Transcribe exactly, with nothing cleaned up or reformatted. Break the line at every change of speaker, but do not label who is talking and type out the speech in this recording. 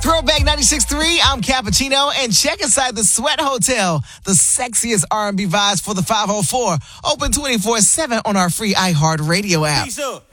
Throwback ninety-six point three, I'm Cappuccino, and check inside the Sweat Hotel, the sexiest R and B vibes for the five oh four. Open twenty-four seven on our free iHeartRadio app.
Peace up.